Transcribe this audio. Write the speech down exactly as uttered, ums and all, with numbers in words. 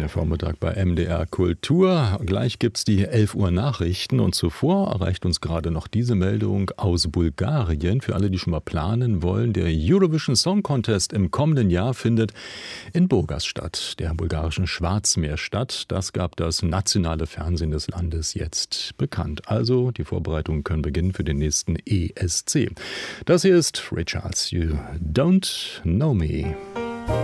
Der Vormittag bei M D R Kultur. Gleich gibt's die elf Uhr Nachrichten und zuvor erreicht uns gerade noch diese Meldung aus Bulgarien. Für alle, die schon mal planen wollen, der Eurovision Song Contest im kommenden Jahr findet in Burgas statt, der bulgarischen Schwarzmeerstadt. Das gab das nationale Fernsehen des Landes jetzt bekannt. Also die Vorbereitungen können beginnen für den nächsten E S C. Das hier ist Ray Charles, You Don't Know Me.